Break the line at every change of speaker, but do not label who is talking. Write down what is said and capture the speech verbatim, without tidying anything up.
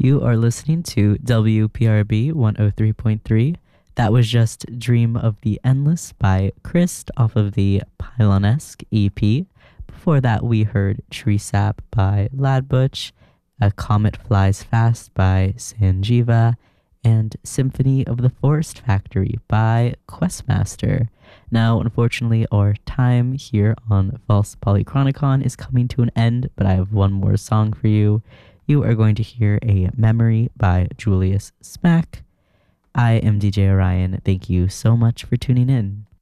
You are listening to W P R B one oh three point three. That was just Dream of the Endless by Christ off of the Pylonesque E P. Before that, we heard Tree Sap by Ladbutch, A Comet Flies Fast by Sanjiva, and Symphony of the Forest Factory by Questmaster. Now, unfortunately, our time here on False Polychronicon is coming to an end, but I have one more song for you. You are going to hear A Memory by Julius Smack. I am D J Orion. Thank you so much for tuning in.